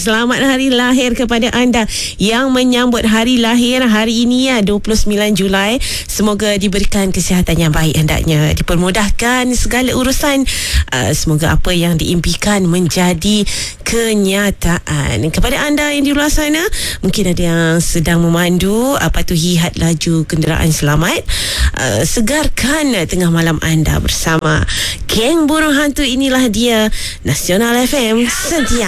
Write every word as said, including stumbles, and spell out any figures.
selamat hari lahir kepada anda yang menyambut hari lahir hari ini ya, dua puluh sembilan Julai. Semoga diberikan kesihatan yang baik, hendaknya dipermudahkan segala urusan. Uh, semoga apa yang diimpikan menjadi kenyataan. Kepada anda yang di luar sana, mungkin ada yang sedang memandu, uh, patuhi had laju kenderaan selamat. Uh, segarkan tengah malam anda bersama Geng Burung Hantu. Inilah dia Nasional F M Sentiasa.